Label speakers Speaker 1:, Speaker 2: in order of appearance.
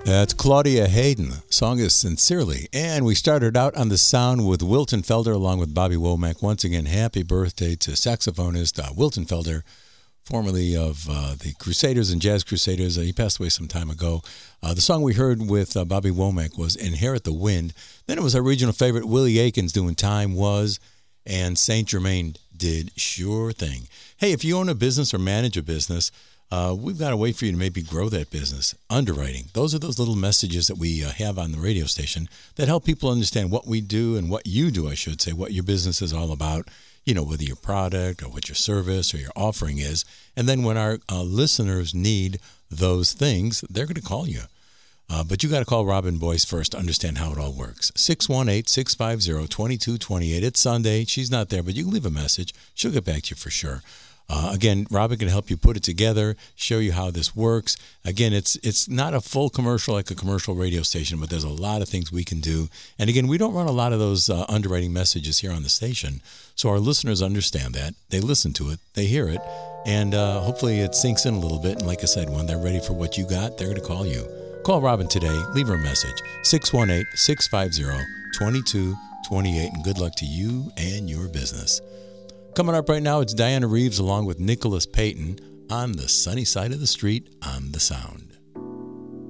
Speaker 1: That's Claudia Hayden. The song is Sincerely. And we started out on the sound with Wilton Felder along with Bobby Womack. Once again, happy birthday to saxophonist Wilton Felder, formerly of the Crusaders and Jazz Crusaders. He passed away some time ago. The song we heard with Bobby Womack was Inherit the Wind. Then it was our regional favorite, Willie Aikens, doing Time Was, and Saint Germain did Sure Thing. Hey, if you own a business or manage a business, we've got a way for you to maybe grow that business. Underwriting. Those are those little messages that we have on the radio station that help people understand what we do and what you do, I should say, what your business is all about, you know, whether your product or what your service or your offering is. And then when our listeners need those things, they're going to call you. But you got to call Robin Boyce first to understand how it all works. 618-650-2228. It's Sunday. She's not there, but you can leave a message. She'll get back to you for sure. Again, Robin can help you put it together, show you how this works. Again, it's not a full commercial like a commercial radio station, but there's a lot of things we can do. And again, we don't run a lot of those underwriting messages here on the station, so our listeners understand that. They listen to it, they hear it, and hopefully it sinks in a little bit. And like I said, when they're ready for what you got, they're going to call you. Call Robin today. Leave her a message, 618-650-2228, and good luck to you and your business. Coming up right now, it's Diana Reeves along with Nicholas Payton on the sunny side of the street on the Sound.